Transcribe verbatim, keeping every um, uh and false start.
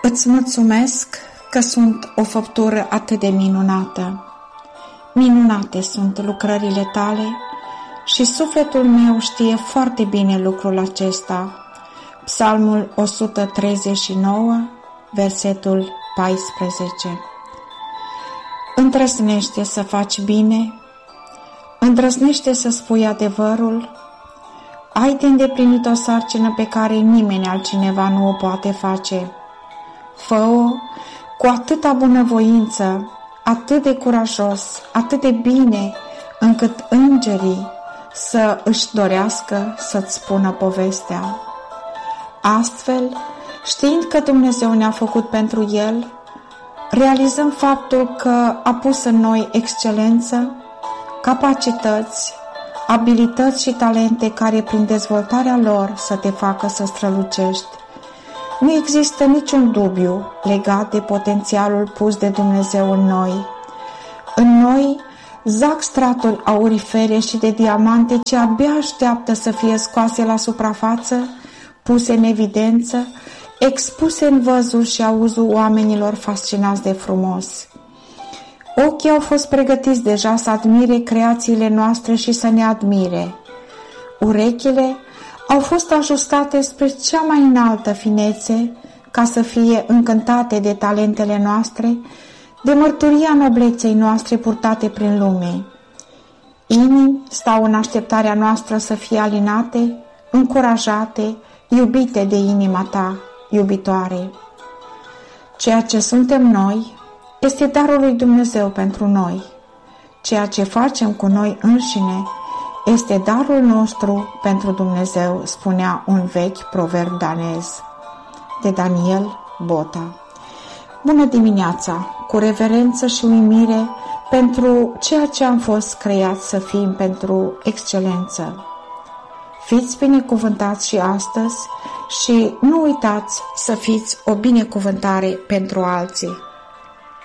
Îți mulțumesc că sunt o făptură atât de minunată. Minunate sunt lucrările tale și sufletul meu știe foarte bine lucrul acesta. Psalmul o sută treizeci și nouă, versetul paisprezece. Îndrăznește să faci bine, îndrăznește să spui adevărul, ai de îndeplinit o sarcină pe care nimeni altcineva nu o poate face. Fă-o cu atâta bunăvoință, atât de curajos, atât de bine, încât îngerii să își dorească să-ți spună povestea. Astfel, știind că Dumnezeu ne-a făcut pentru El, realizăm faptul că a pus în noi excelență, capacități, abilități și talente care prin dezvoltarea lor să te facă să strălucești. Nu există niciun dubiu legat de potențialul pus de Dumnezeu în noi. În noi zac straturi aurifere și de diamante ce abia așteaptă să fie scoase la suprafață, puse în evidență, expuse în văzul și auzul oamenilor fascinați de frumos. Ochii au fost pregătiți deja să admire creațiile noastre și să ne admire. Urechile au fost ajustate spre cea mai înaltă finețe ca să fie încântate de talentele noastre, de mărturia nobleței noastre purtate prin lume. Inimi stau în așteptarea noastră să fie alinate, încurajate, iubite de inima ta, iubitoare. Ceea ce suntem noi este darul lui Dumnezeu pentru noi. Ceea ce facem cu noi înșine este darul nostru pentru Dumnezeu, spunea un vechi proverb danez. De Daniel Bota. Bună dimineața, cu reverență și uimire pentru ceea ce am fost creați să fim pentru excelență. Fiți binecuvântați și astăzi și nu uitați să fiți o binecuvântare pentru alții.